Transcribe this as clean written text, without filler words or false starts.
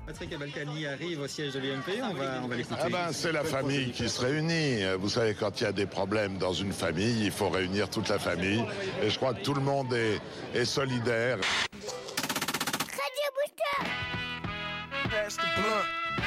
Patrick Balkany arrive au siège de l'UMP, on va l'écouter. C'est la famille qui se réunit. Vous savez, quand il y a des problèmes dans une famille, il faut réunir toute la famille. Et je crois que tout le monde est solidaire. Radio Booster.